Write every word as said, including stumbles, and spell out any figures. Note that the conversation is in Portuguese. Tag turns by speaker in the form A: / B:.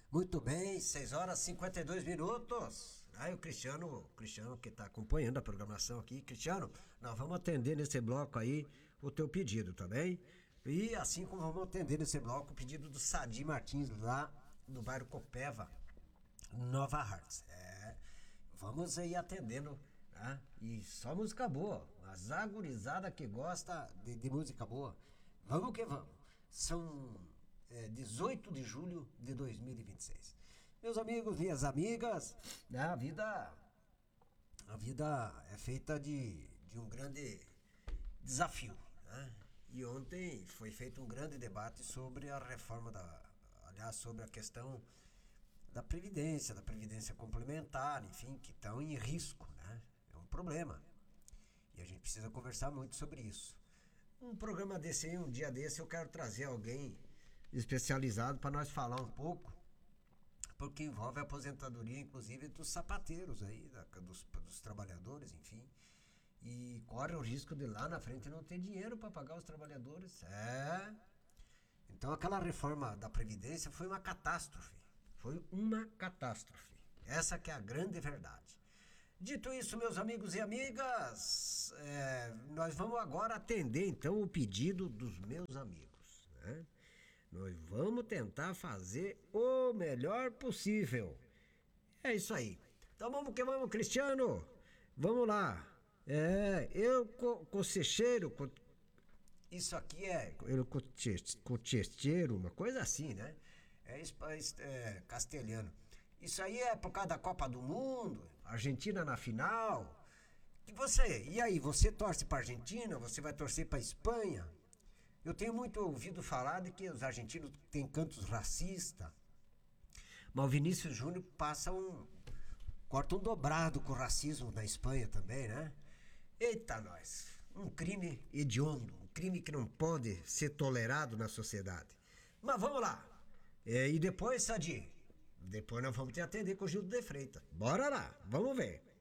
A: Muito bem, seis horas e cinquenta e dois minutos. Aí o Cristiano, o Cristiano que está acompanhando a programação aqui. Cristiano, nós vamos atender nesse bloco aí o teu pedido, tá bem? E assim como vamos atender nesse bloco o pedido do Sadi Martins lá do bairro Copeva, Nova Hartz. É, vamos aí atendendo, né? E só música boa. As agorizada que gosta de, de música boa. Vamos que vamos. São é, dezoito de julho de dois mil e vinte e seis. Meus amigos, minhas amigas, né, a vida a vida é feita de, de um grande desafio, né? E ontem foi feito um grande debate sobre a reforma da, aliás, sobre a questão da previdência, da previdência complementar, enfim, que estão em risco, né? É um problema. E a gente precisa conversar muito sobre isso. Um programa desse aí, um dia desse, eu quero trazer alguém especializado para nós falar um pouco, porque envolve a aposentadoria, inclusive, dos sapateiros aí, da, dos, dos trabalhadores, enfim. E corre o risco de lá na frente não ter dinheiro para pagar os trabalhadores. É. Então aquela reforma da Previdência foi uma catástrofe. Foi uma catástrofe. Essa que é a grande verdade. Dito isso, meus amigos e amigas, é, nós vamos agora atender então o pedido dos meus amigos, né? Nós vamos tentar fazer o melhor possível. É isso aí. Então vamos que vamos, Cristiano. Vamos lá. É, eu cocecheiro, co, isso aqui é eu cochecheiro, uma coisa assim, né? É, é castelhano. Isso aí é por causa da Copa do Mundo, Argentina na final. E você, e aí, você torce para Argentina? Você vai torcer para Espanha? Eu tenho muito ouvido falar de que os argentinos têm cantos racistas. Mas o Vinícius Júnior passa um. Corta um dobrado com o racismo na Espanha também, né? Eita, nós. Um crime hediondo, um crime que não pode ser tolerado na sociedade. Mas vamos lá. É, e depois, Sadi? Depois nós vamos te atender com o Gildo de Freitas. Bora lá, vamos ver.